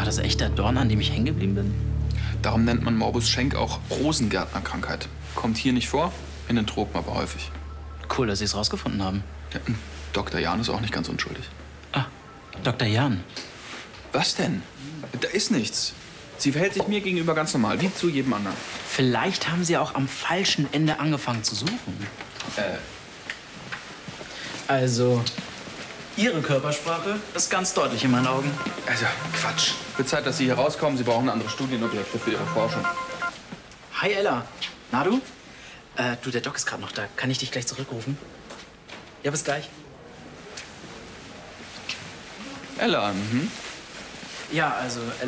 das echt der Dorn, an dem ich hängen geblieben bin? Darum nennt man Morbus Schenck auch Rosengärtnerkrankheit. Kommt hier nicht vor, in den Tropen aber häufig. Cool, dass Sie es rausgefunden haben. Ja, Dr. Jahn ist auch nicht ganz unschuldig. Ah, Dr. Jahn. Was denn? Da ist nichts. Sie verhält sich mir gegenüber ganz normal, wie zu jedem anderen. Vielleicht haben Sie auch am falschen Ende angefangen zu suchen. Also, Ihre Körpersprache ist ganz deutlich in meinen Augen. Also, Quatsch. Wird Zeit, dass Sie hier rauskommen. Sie brauchen andere Studienobjekte für Ihre Forschung. Hi, Ella. Na du? Du, der Doc ist gerade noch da. Kann ich dich gleich zurückrufen? Ja, bis gleich. Ella, Ja, also,